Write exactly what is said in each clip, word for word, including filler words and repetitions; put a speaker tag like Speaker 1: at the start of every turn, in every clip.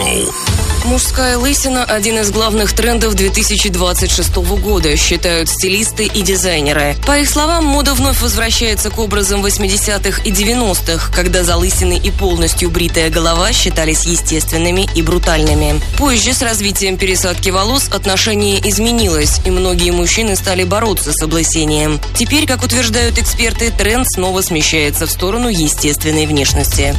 Speaker 1: Шоу.
Speaker 2: Мужская лысина – один из главных трендов две тысячи двадцать шестого года, считают стилисты и дизайнеры. По их словам, мода вновь возвращается к образам восьмидесятых и девяностых, когда залысины и полностью бритая голова считались естественными и брутальными. Позже, с развитием пересадки волос, отношение изменилось, и многие мужчины стали бороться с облысением. Теперь, как утверждают эксперты, тренд снова смещается в сторону естественной внешности.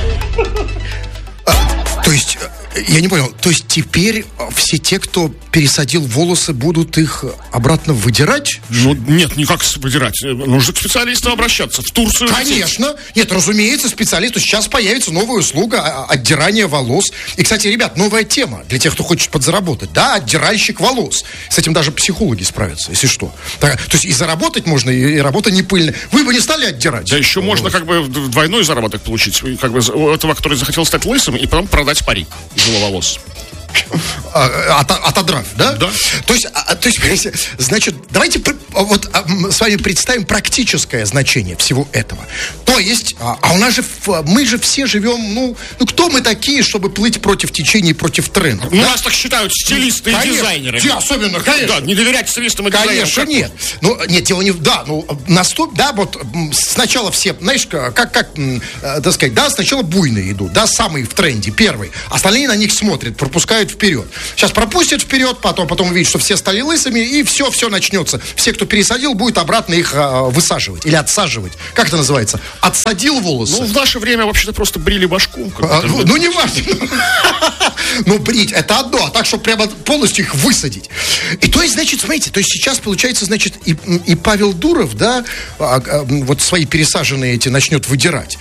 Speaker 3: А, то есть... Я не понял, то есть теперь все те, кто пересадил волосы, будут их обратно выдирать?
Speaker 4: Ну, нет, никак выдирать. Нужно к специалисту обращаться. В Турцию.
Speaker 3: Конечно. Лететь. Нет, разумеется, специалисту. Сейчас появится новая услуга отдирания волос. И, кстати, ребят, новая тема для тех, кто хочет подзаработать. Да, отдиральщик волос. С этим даже психологи справятся, если что. Так, то есть и заработать можно, и работа не пыльная. Вы бы не стали отдирать?
Speaker 4: Да еще
Speaker 3: волос?
Speaker 4: Можно как бы двойной заработок получить. Как бы у этого, который захотел стать лысым, и потом продать парик из его волос.
Speaker 3: От, отодрав, да?
Speaker 4: Да.
Speaker 3: То есть, а, то есть, значит, давайте вот с вами представим практическое значение всего этого. То есть, а, а у нас же, мы же все живем, ну, ну, кто мы такие, чтобы плыть против течения и против трендов?
Speaker 4: Ну,
Speaker 3: да?
Speaker 4: Нас так считают стилисты
Speaker 3: конечно,
Speaker 4: и дизайнеры.
Speaker 3: Те, особенно, конечно.
Speaker 4: Да, не доверять стилистам и дизайнерам.
Speaker 3: Конечно, нет. Ну, нет, дело не... Да, ну, наступ, да, вот сначала все, знаешь, как, как, э, так сказать, да, сначала буйные идут, да, самые в тренде, первые. Остальные на них смотрят, пропускают вперед. Сейчас пропустят вперед, потом, потом увидят, что все стали лысыми, и все, все начнется. Все, кто пересадил, будет обратно их а, высаживать или отсаживать. Как это называется? Отсадил волосы?
Speaker 4: Ну, в наше время вообще-то просто брили башку.
Speaker 3: А, ну, ну, не важно. Ну, брить, это одно, а так, чтобы прямо полностью их высадить. И то есть, значит, смотрите, то есть сейчас, получается, значит, и, и Павел Дуров, да, а, а, вот свои пересаженные эти начнет выдирать.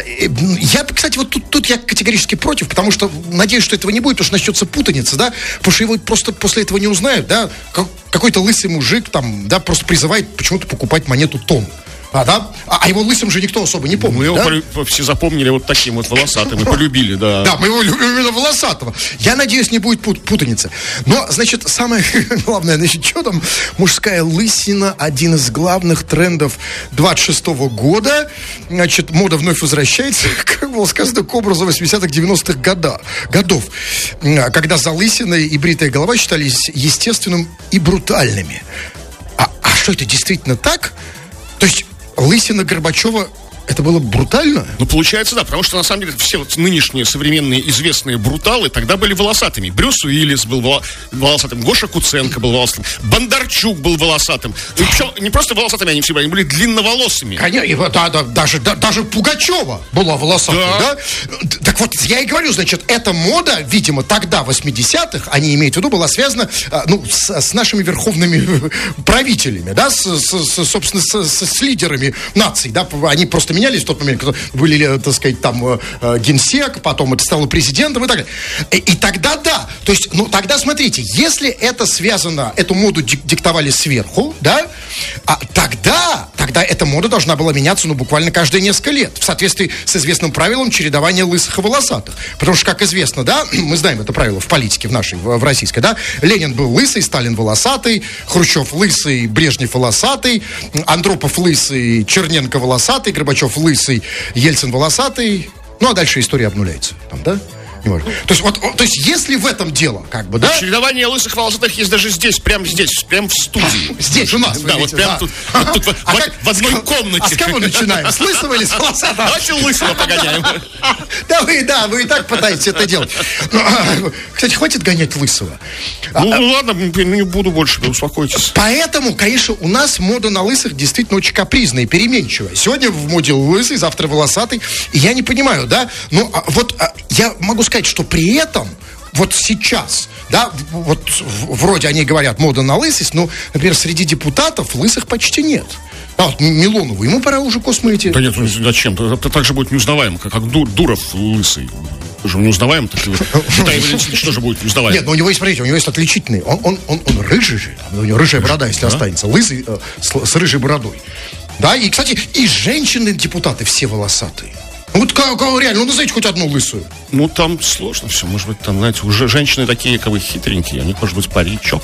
Speaker 3: Я, кстати, вот тут, тут я категорически против, потому что надеюсь, что этого не будет, потому что начнется путаница, да, потому что его просто после этого не узнают, да, какой-то лысый мужик там, да, просто призывает почему-то покупать монету тон. А, да? А, а его лысым же никто особо не помнит.
Speaker 4: Мы его
Speaker 3: да?
Speaker 4: полю- все запомнили вот таким вот волосатым и полюбили, да.
Speaker 3: Да, мы его любим именно волосатого. Я надеюсь, не будет пут- путаницы. Но, значит, самое главное, значит, что там? Мужская лысина, один из главных трендов двадцать шестого года. Значит, мода вновь возвращается, как было сказано, к образу восьмидесятых, девяностых года, годов, когда залысина и бритая голова считались естественным и брутальными. А, а что, это действительно так? То есть лысина Горбачева, это было брутально?
Speaker 4: Ну, получается, да, потому что, на самом деле, все вот нынешние современные известные бруталы тогда были волосатыми. Брюс Уиллис был воло- волосатым, Гоша Куценко был волосатым, Бондарчук был волосатым. И причем не просто волосатыми они все были, они были длинноволосыми.
Speaker 3: Конечно, да, да, даже, да, даже Пугачева была волосатой, да. да? Так вот, я и говорю, значит, эта мода, видимо, тогда, в восьмидесятых, они имеют в виду, была связана, ну, с, с нашими верховными правителями, да, с, с, собственно, с, с, с лидерами наций, да, они просто менялись в тот момент, когда были, так сказать, там, генсек, потом это стало президентом и так далее. И, и тогда да, то есть, ну, тогда смотрите, если это связано, эту моду диктовали сверху, да, а, тогда, тогда эта мода должна была меняться, ну, буквально каждые несколько лет, в соответствии с известным правилом чередования лысых и волосатых. Потому что, как известно, да, мы знаем это правило в политике, в нашей, в, в российской, да, Ленин был лысый, Сталин волосатый, Хрущев лысый, Брежнев волосатый, Андропов лысый, Черненко волосатый, Горбачев лысый, Ельцин волосатый. Ну, а дальше история обнуляется. Там, да? Не может. То есть, вот, то есть, если в этом дело, как бы, да?
Speaker 4: Чередование лысых волосатых есть даже здесь, прямо здесь, прямо в студии.
Speaker 3: Здесь у нас.
Speaker 4: Да, вот прямо тут, вот тут
Speaker 3: а
Speaker 4: в,
Speaker 3: как,
Speaker 4: в одной комнате.
Speaker 3: А с кого начинаем? С лысого или с волосатого?
Speaker 4: Давайте лысого погоняем.
Speaker 3: Да вы, да, вы и так пытаетесь это делать. Кстати, хватит гонять лысого.
Speaker 4: Ну, ну ладно, не буду больше, успокойтесь.
Speaker 3: Поэтому, конечно, у нас мода на лысых действительно очень капризная и переменчивая. Сегодня в моде лысый, завтра волосатый. И я не понимаю, да? Ну, вот я могу сказать, что при этом вот сейчас, да, вот вроде они говорят мода на лысость, но, например, среди депутатов лысых почти нет. А вот Милонову, ему пора уже космо идти.
Speaker 4: Да нет, зачем? Это так же будет неузнаваем, как, как Дуров лысый. Уже неузнаваем, так Виталий Валентинович тоже будет неузнаваем.
Speaker 3: Нет, но у него есть, смотрите, у него есть отличительный. Он, он, он, он рыжий же, у него рыжая борода, если да? останется. Лысый э, с, с рыжей бородой. Да, и, кстати, и женщины-депутаты все волосатые. Вот кого реально, ну назовите хоть одну лысую.
Speaker 4: Ну там сложно все, может быть, там, знаете, уже женщины такие, как бы, хитренькие, они, может быть, паричок.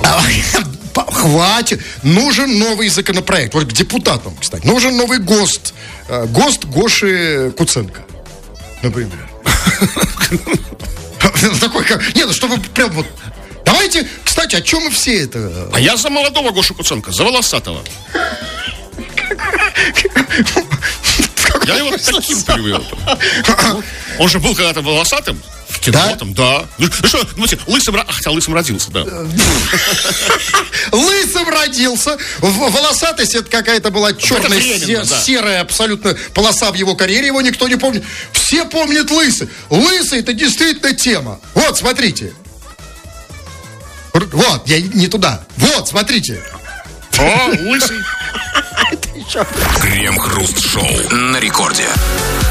Speaker 3: Хватит, нужен новый законопроект, вот к депутатам, кстати, нужен новый ГОСТ, ГОСТ Гоши Куценко, например. Такой, как... Нет, ну чтобы прям вот... Давайте, кстати, о чем мы все это...
Speaker 4: А я за молодого Гошу Куценко, за волосатого. Я его таким привел. Он же был когда-то волосатым. В кино да? там, да. Ну, ну что, ну, лысым, хотя лысым родился, да.
Speaker 3: Лысым родился. Волосатость, это какая-то была черная, се- да. серая абсолютно полоса в его карьере. Его никто не помнит. Все помнят лысый. Лысый — это действительно тема. Вот, смотрите. Вот, я не туда. Вот, смотрите.
Speaker 4: О, лысый.
Speaker 1: Крем-хруст-шоу на рекорде.